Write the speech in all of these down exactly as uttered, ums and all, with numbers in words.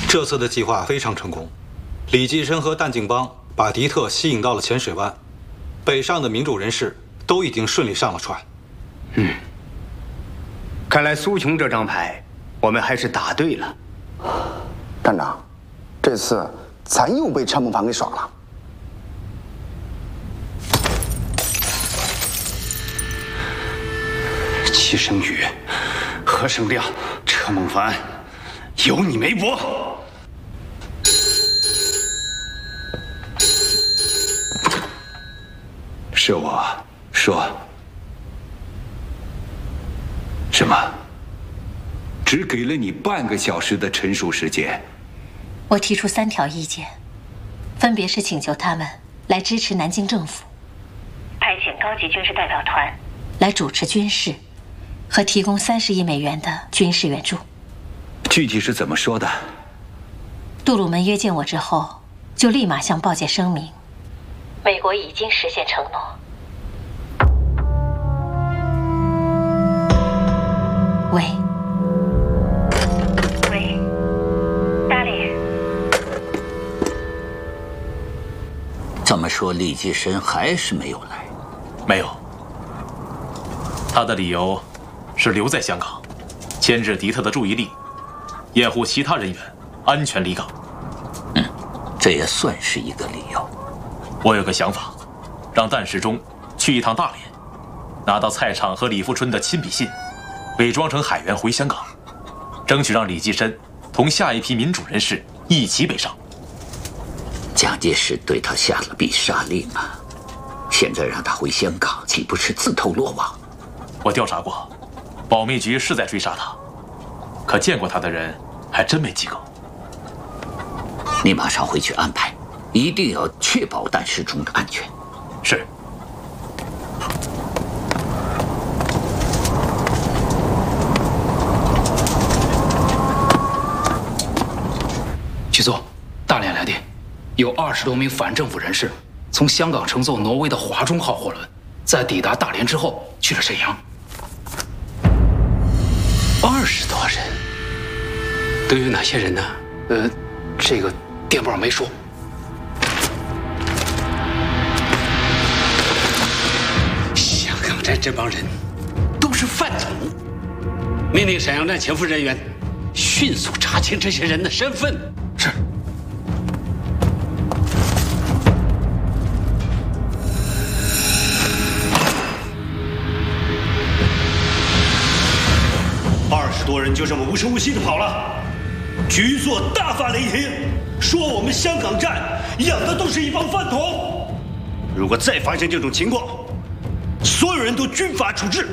这次的计划非常成功，李济深和淡景邦把敌特吸引到了浅水湾，北上的民主人士都已经顺利上了船。 嗯，看来苏琼这张牌，我们还是打对了。 站长，这次咱又被陈梦凡给耍了。 齐生宇、何生亮、车梦凡，有你没驳。是我说。什么？只给了你半个小时的陈述时间。 我提出三条意见，分别是请求他们来支持南京政府，派遣高级军事代表团来主持军事，和提供三十亿美元的军事援助。 具体是怎么说的？ 杜鲁门约见我之后，就立马向报界声明，美国已经实现承诺。喂，喂，大脸。 这么说，李济深还是没有来？ 没有。他的理由是留在香港，牵制敌特的注意力，掩护其他人员安全离港。 嗯，这也算是一个理由。 我有个想法，让淡时中去一趟大连，拿到蔡畅和李富春的亲笔信，伪装成海员回香港，争取让李济深同下一批民主人士一起北上。 蒋介石对他下了必杀令啊，现在让他回香港，岂不是自投罗网？ 我调查过，保密局是在追杀他，可见过他的人还真没几个。 你马上回去安排，一定要确保淡时中的安全。 是。 局座，大连来电，有二十多名反政府人士从香港乘坐挪威的华中号货轮，在抵达大连之后去了沈阳。二十多人，都有哪些人呢？呃，这个电报没说。香港站这帮人都是贩毒，命令沈阳站潜伏人员迅速查清这些人的身份。是。 二十多人就这么无声无息的跑了，局座大发雷霆，说我们香港站养的都是一帮饭桶。如果再发生这种情况，所有人都军法处置。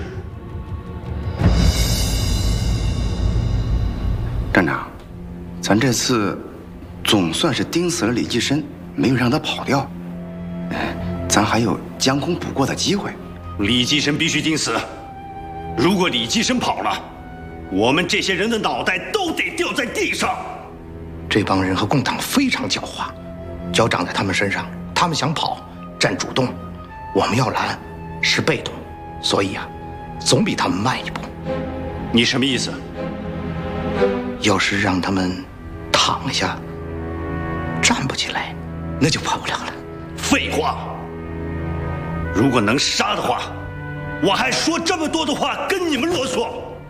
站长，咱这次总算是盯死了李济深，没有让他跑掉。哎，咱还有将功补过的机会。 李济深必须盯死，如果李济深跑了，我们这些人的脑袋都得掉在地上。 这帮人和共党非常狡猾，脚长在他们身上，他们想跑占主动，我们要拦是被动，所以啊，总比他们慢一步。 你什么意思？ 要是让他们躺下，站不起来，那就跑不了了。 废话！如果能杀的话，我还说这么多的话跟你们啰嗦。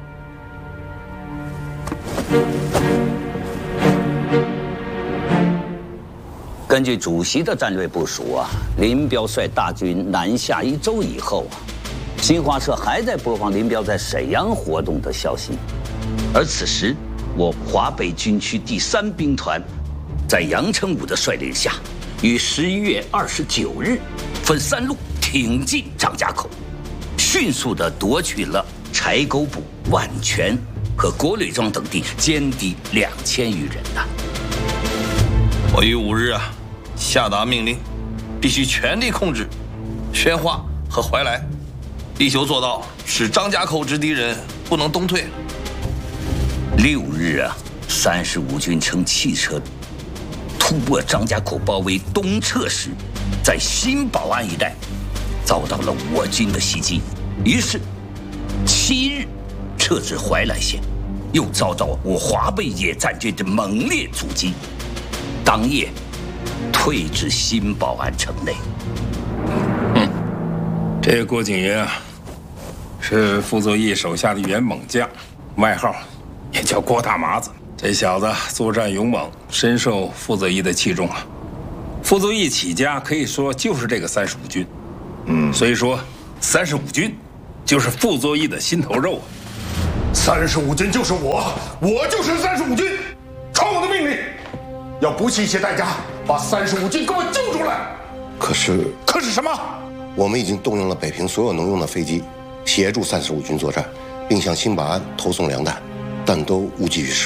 根据主席的战略部署啊，林彪率大军南下一周以后啊，新华社还在播放林彪在沈阳活动的消息，而此时我华北军区第三兵团在杨成武的率领下，于十一月二十九日分三路挺进张家口，迅速地夺取了柴沟堡、宛泉和国旅庄等地，歼敌两千余人呐。 我于五日啊，下达命令，必须全力控制宣化和怀来，力求做到使张家口之敌人不能东退。 六日啊，三十五军乘汽车突破张家口包围东撤时，在新保安一带遭到了我军的袭击，于是七日撤至怀来县。 又遭到我华北野战军的猛烈阻击，当夜退至新保安城内。 嗯，这个郭景云啊，是傅作义手下的元猛将，外号也叫郭大麻子。这小子作战勇猛，深受傅作义的器重啊。傅作义起家可以说就是这个三十五军，嗯，所以说三十五军就是傅作义的心头肉啊。 三十五军就是我，我就是三十五军，传我的命令，要不惜一切代价把三十五军给我救出来。 可是， 可是什么？ 我们已经动用了北平所有能用的飞机，协助三十五军作战，并向新保安投送粮弹，但都无济于事。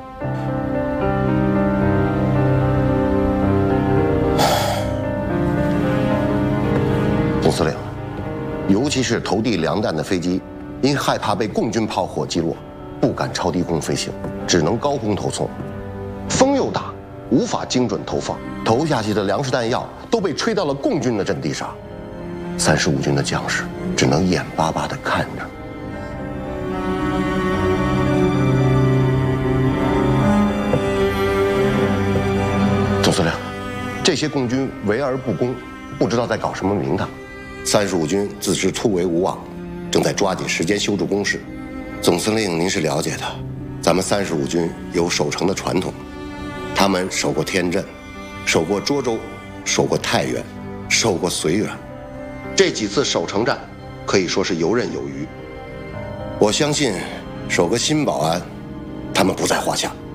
总司令，尤其是投递粮弹的飞机，因害怕被共军炮火击落，不敢超低空飞行，只能高空投送。风又大，无法精准投放，投下去的粮食弹药都被吹到了共军的阵地上。三十五军的将士只能眼巴巴地看着。总司令，这些共军围而不攻，不知道在搞什么名堂。三十五军自知突围无望，正在抓紧时间修筑工事。总司令您是了解的，咱们三十五军有守城的传统，他们守过天镇，守过涿州，守过太原，守过绥远。这几次守城战可以说是游刃有余。我相信守个新保安，他们不在话下。